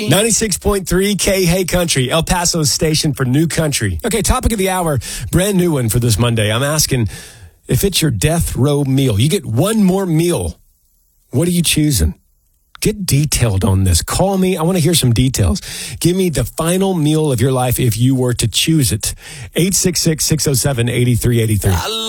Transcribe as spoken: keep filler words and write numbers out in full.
ninety-six point three K Hey Country, El Paso's station for new country. Okay, topic of the hour, brand new one for this Monday. I'm asking if it's your death row meal. You get one more meal. What are you choosing? Get detailed on this. Call me. I want to hear some details. Give me the final meal of your life if you were to choose it. eight six six, six oh seven, eight three eight three.